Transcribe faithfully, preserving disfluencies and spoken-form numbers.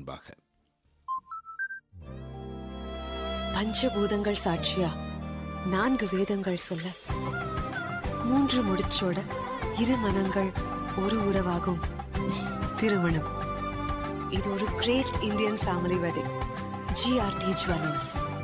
முன்பாக. பஞ்சபூதங்கள் சாட்சியா நான்கு வேதங்கள் சொல்ல, மூன்று முடிச்சோட இரு மனங்கள் ஒரு உறவாகும் திருமணம். இது ஒரு great Indian family wedding. GRT jewellers.